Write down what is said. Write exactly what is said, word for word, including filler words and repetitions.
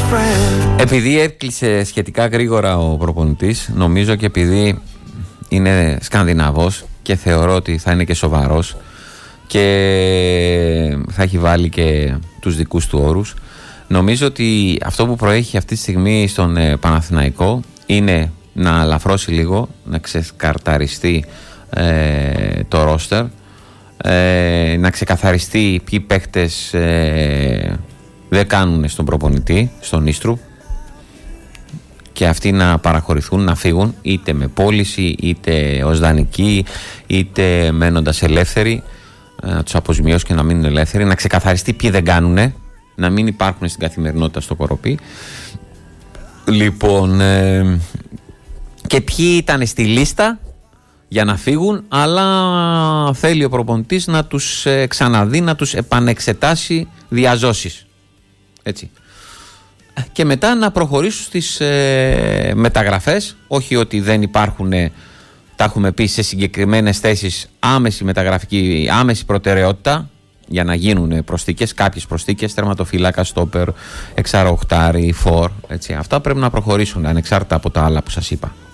Επειδή έκλεισε σχετικά γρήγορα ο προπονητής, νομίζω και επειδή είναι Σκανδιναβός και θεωρώ ότι θα είναι και σοβαρός και θα έχει βάλει και τους δικούς του όρους, νομίζω ότι αυτό που προέχει αυτή τη στιγμή στον ε, Παναθηναϊκό είναι να αλαφρώσει λίγο, να ξεσκαρταριστεί ε, το ρόστερ, ε, να ξεκαθαριστεί ποιοι παίκτες ε, δεν κάνουν στον προπονητή, στον Ίστρου, και αυτοί να παραχωρηθούν, να φύγουν είτε με πώληση, είτε ως δανεικοί, είτε μένοντας ελεύθεροι, να τους αποζημιώσει και να μείνουν ελεύθεροι, να ξεκαθαριστεί ποιοι δεν κάνουν, να μην υπάρχουν στην καθημερινότητα στο κοροπή. Λοιπόν, ε, και ποιοι ήταν στη λίστα για να φύγουν, αλλά θέλει ο προπονητής να τους ε, ξαναδεί, να τους επανεξετάσει διαζώσεις. Έτσι. Και μετά να προχωρήσουν στις ε, μεταγραφές, όχι ότι δεν υπάρχουν, ε, τα έχουμε πει, σε συγκεκριμένες θέσεις άμεση μεταγραφική, άμεση προτεραιότητα για να γίνουν προσθήκες, κάποιες προσθήκες, τερματοφύλακα, στόπερ, εξάρα, οχτάρι, φορ, έτσι. Αυτά πρέπει να προχωρήσουν ανεξάρτητα από τα άλλα που σας είπα.